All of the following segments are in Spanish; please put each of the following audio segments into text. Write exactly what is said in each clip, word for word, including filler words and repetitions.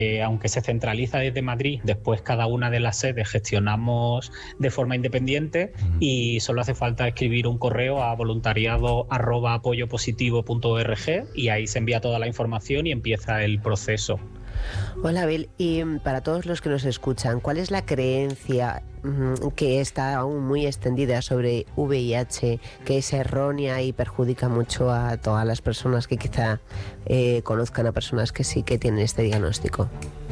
Eh, aunque se centraliza desde Madrid, después cada una de las sedes gestionamos de forma independiente y solo hace falta escribir un correo a voluntariado arroba apoyo positivo punto org y ahí se envía toda la información y empieza el proceso. Hola, Abel, y para todos los que nos escuchan, ¿cuál es la creencia mmm, que está aún muy extendida sobre V I H, que es errónea y perjudica mucho a todas las personas que quizá eh, conozcan a personas que sí que tienen este diagnóstico?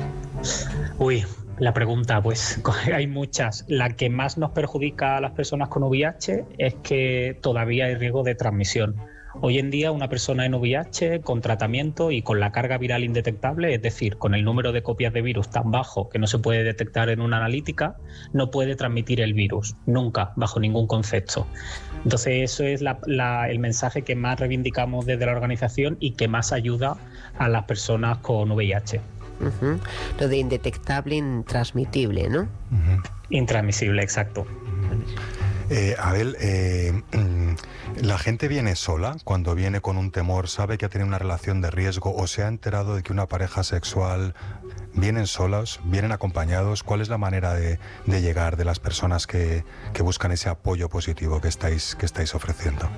Uy, la pregunta, pues hay muchas. La que más nos perjudica a las personas con V I H es que todavía hay riesgo de transmisión. Hoy en día una persona en V I H con tratamiento y con la carga viral indetectable, es decir, con el número de copias de virus tan bajo que no se puede detectar en una analítica, no puede transmitir el virus, nunca, bajo ningún concepto. Entonces eso es la, la, el mensaje que más reivindicamos desde la organización y que más ayuda a las personas con V I H. Uh-huh. Lo de indetectable, intransmitible, ¿no? Uh-huh. Intransmisible, exacto. Eh, Abel, eh, ¿la gente viene sola cuando viene con un temor, sabe que ha tenido una relación de riesgo o se ha enterado de que una pareja sexual vienen solos, vienen acompañados? ¿Cuál es la manera de, de llegar de las personas que, que buscan ese apoyo positivo que estáis, que estáis ofreciendo?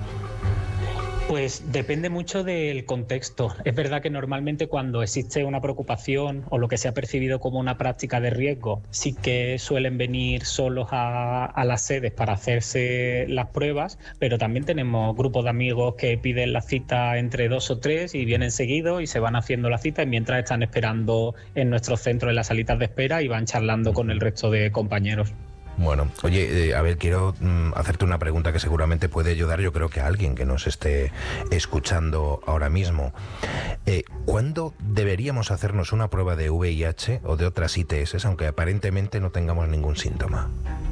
Pues depende mucho del contexto. Es verdad que normalmente cuando existe una preocupación o lo que se ha percibido como una práctica de riesgo, sí que suelen venir solos a, a las sedes para hacerse las pruebas, pero también tenemos grupos de amigos que piden la cita entre dos o tres y vienen seguidos y se van haciendo la cita y mientras están esperando en nuestros centros en las salitas de espera y van charlando con el resto de compañeros. Bueno, oye, eh, a ver, quiero mm, hacerte una pregunta que seguramente puede ayudar, yo creo que a alguien que nos esté escuchando ahora mismo. Eh, ¿Cuándo deberíamos hacernos una prueba de V I H o de otras I T S, aunque aparentemente no tengamos ningún síntoma?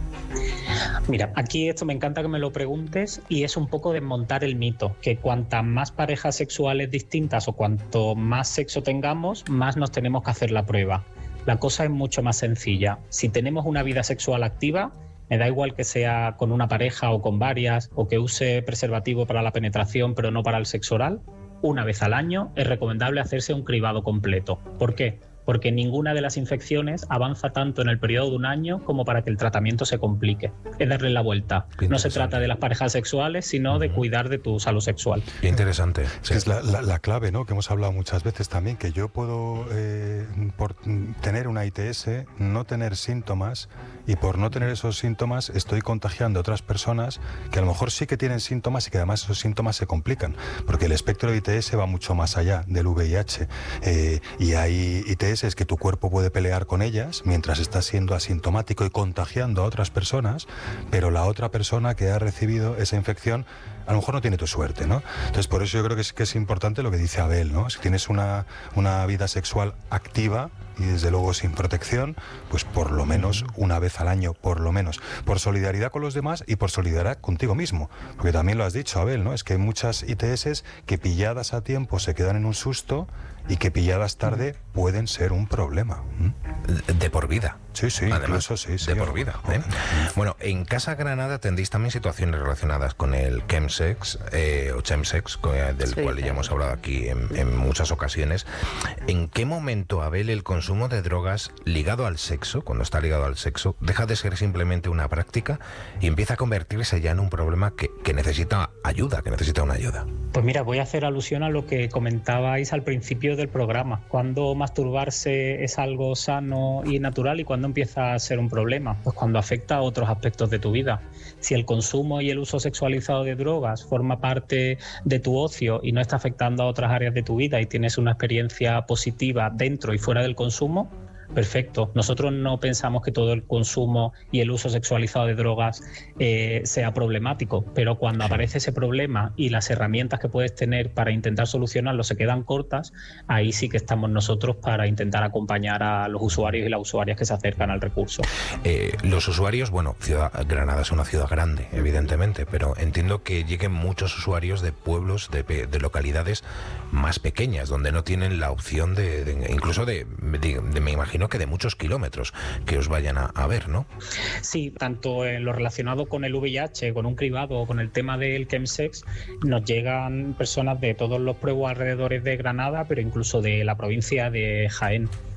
Mira, aquí esto me encanta que me lo preguntes y es un poco desmontar el mito, que cuantas más parejas sexuales distintas o cuanto más sexo tengamos, más nos tenemos que hacer la prueba. La cosa es mucho más sencilla. Si tenemos una vida sexual activa, me da igual que sea con una pareja o con varias, o que use preservativo para la penetración pero no para el sexo oral, una vez al año es recomendable hacerse un cribado completo. ¿Por qué? Porque ninguna de las infecciones avanza tanto en el periodo de un año como para que el tratamiento se complique. Es darle la vuelta. No se trata de las parejas sexuales, sino uh-huh. de cuidar de tu salud sexual. Qué interesante. Sí. Es la, la, la clave, ¿no? Que hemos hablado muchas veces también, que yo puedo, eh, por tener una I T S, no tener síntomas, y por no tener esos síntomas estoy contagiando a otras personas que a lo mejor sí que tienen síntomas y que además esos síntomas se complican, porque el espectro de I T S va mucho más allá del V I H, eh, y hay I T S es que tu cuerpo puede pelear con ellas mientras estás siendo asintomático y contagiando a otras personas, pero la otra persona que ha recibido esa infección a lo mejor no tiene tu suerte, ¿no? Entonces por eso yo creo que es, que es importante lo que dice Abel, ¿no? Si tienes una, una vida sexual activa y desde luego sin protección, pues por lo menos una vez al año, por lo menos, por solidaridad con los demás y por solidaridad contigo mismo, porque también lo has dicho, Abel, ¿no? Es que hay muchas I T S que pilladas a tiempo se quedan en un susto y que pilladas tarde pueden ser un problema. De, de por vida. Sí, sí, además, incluso sí, sí. De por vida. ¿eh? Bueno, en Casa Granada tendréis también situaciones relacionadas con el chemsex eh, o chemsex, del sí, cual ya hemos hablado aquí en, en muchas ocasiones. ¿En qué momento, Abel, el consumo de drogas ligado al sexo, cuando está ligado al sexo, deja de ser simplemente una práctica y empieza a convertirse ya en un problema que, que necesita ayuda, que necesita una ayuda? Pues mira, voy a hacer alusión a lo que comentabais al principio del programa. Cuando masturbarse es algo sano y natural y cuando empieza a ser un problema, pues cuando afecta a otros aspectos de tu vida. Si el consumo y el uso sexualizado de drogas forma parte de tu ocio y no está afectando a otras áreas de tu vida y tienes una experiencia positiva dentro y fuera del consumo, perfecto. Nosotros no pensamos que todo el consumo y el uso sexualizado de drogas eh, sea problemático, pero cuando aparece ese problema y las herramientas que puedes tener para intentar solucionarlo se quedan cortas, ahí sí que estamos nosotros para intentar acompañar a los usuarios y las usuarias que se acercan al recurso. Eh, los usuarios, bueno, ciudad, Granada es una ciudad grande, evidentemente, pero entiendo que lleguen muchos usuarios de pueblos, de, de localidades más pequeñas, donde no tienen la opción de, de incluso de, de, de, me imagino, que de muchos kilómetros que os vayan a, a ver, ¿no? Sí, tanto en lo relacionado con el V I H, con un cribado o con el tema del chemsex, nos llegan personas de todos los pueblos alrededores de Granada, pero incluso de la provincia de Jaén.